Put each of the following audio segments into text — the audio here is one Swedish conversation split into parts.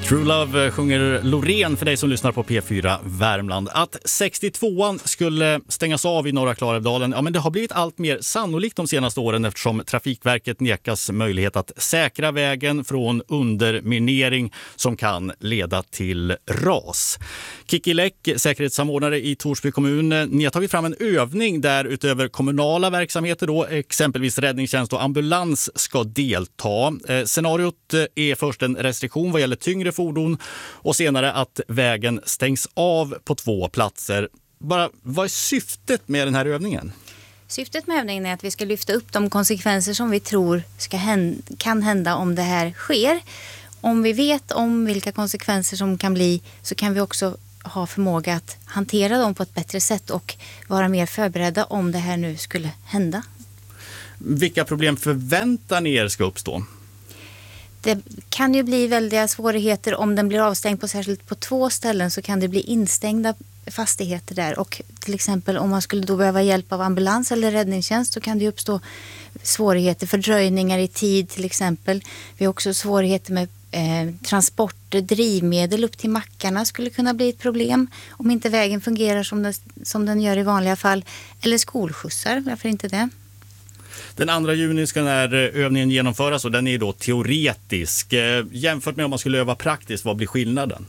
True Love sjunger Loreen för dig som lyssnar på P4 Värmland. Att 62an skulle stängas av i norra Klarälvdalen, ja, men det har blivit allt mer sannolikt de senaste åren eftersom Trafikverket nekas möjlighet att säkra vägen från underminering som kan leda till ras. Kiki Läck, säkerhetssamordnare i Torsby kommun, ni har tagit fram en övning där utöver kommunala verksamheter då, exempelvis räddningstjänst och ambulans ska delta. Scenariot är först en restriktion vad gäller tyngre fordon och senare att vägen stängs av på 2 platser. Vad är syftet med den här övningen? Syftet med övningen är att vi ska lyfta upp de konsekvenser som vi tror kan hända om det här sker. Om vi vet om vilka konsekvenser som kan bli så kan vi också ha förmåga att hantera dem på ett bättre sätt och vara mer förberedda om det här nu skulle hända. Vilka problem förväntar ni er ska uppstå? Det kan ju bli väldiga svårigheter om den blir avstängd särskilt på 2 ställen, så kan det bli instängda fastigheter där. Och till exempel om man skulle då behöva hjälp av ambulans eller räddningstjänst så kan det uppstå svårigheter, fördröjningar i tid till exempel. Vi har också svårigheter med transporter, drivmedel upp till mackarna skulle kunna bli ett problem om inte vägen fungerar som den gör i vanliga fall. Eller skolskjutsar, varför inte det? Den 2 juni ska den här övningen genomföras och den är då teoretisk. Jämfört med om man skulle öva praktiskt, vad blir skillnaden?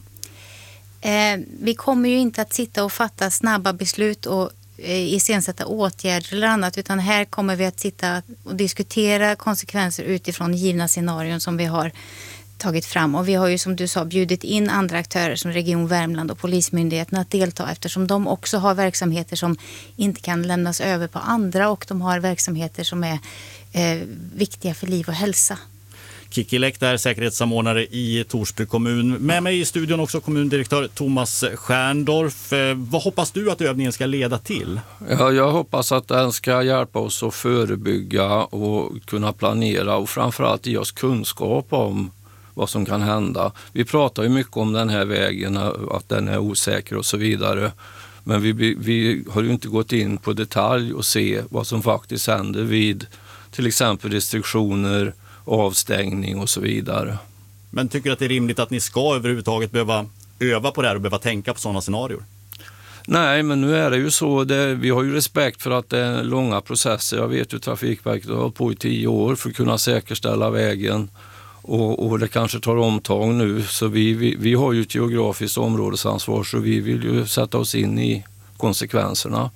Vi kommer ju inte att sitta och fatta snabba beslut och iscensätta åtgärder eller annat, utan här kommer vi att sitta och diskutera konsekvenser utifrån givna scenarion som vi har tagit fram. Och vi har ju som du sa bjudit in andra aktörer som Region Värmland och Polismyndigheten att delta eftersom de också har verksamheter som inte kan lämnas över på andra och de har verksamheter som är viktiga för liv och hälsa. Kiki Läck där, säkerhetssamordnare i Torsby kommun. Med mig i studion också kommundirektör Thomas Stjärndorf. Vad hoppas du att övningen ska leda till? Ja, jag hoppas att den ska hjälpa oss att förebygga och kunna planera och framförallt ge oss kunskap om vad som kan hända. Vi pratar ju mycket om den här vägen, att den är osäker och så vidare. Men vi har ju inte gått in på detalj och se vad som faktiskt händer vid till exempel restriktioner, avstängning och så vidare. Men tycker du att det är rimligt att ni ska överhuvudtaget behöva öva på det här och behöva tänka på sådana scenarier? Nej, men nu är det ju så. Vi har ju respekt för att det är långa processer. Jag vet ju Trafikverket har hållit på i 10 år för att kunna säkerställa vägen. Och det kanske tar omtag nu. Så vi har ju ett geografiskt områdesansvar så vi vill ju sätta oss in i konsekvenserna.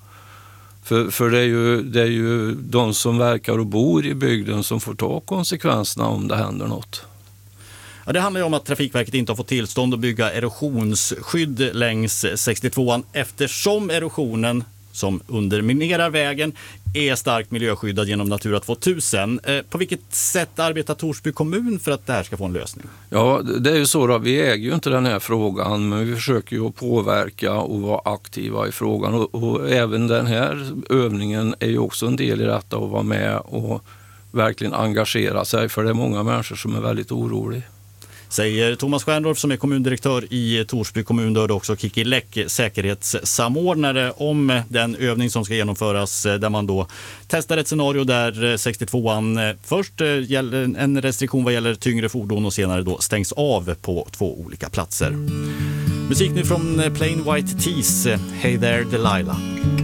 För det är ju de som verkar och bor i bygden som får ta konsekvenserna om det händer något. Ja, det handlar ju om att Trafikverket inte har fått tillstånd att bygga erosionsskydd längs 62an eftersom erosionen som underminerar vägen är starkt miljöskyddad genom Natura 2000. På vilket sätt arbetar Torsby kommun för att det här ska få en lösning? Ja, det är ju så då. Vi äger ju inte den här frågan, men vi försöker ju att påverka och vara aktiva i frågan. Och även den här övningen är ju också en del i detta att vara med och verkligen engagera sig, för det är många människor som är väldigt oroliga. Säger Thomas Stjärndorf som är kommundirektör i Torsby kommun. Då också Kiki Läck, säkerhetssamordnare, om den övning som ska genomföras där man då testar ett scenario där 62an först gäller en restriktion vad gäller tyngre fordon och senare då stängs av på 2 olika platser. Musik nu från Plain White Tees, Hey There Delilah.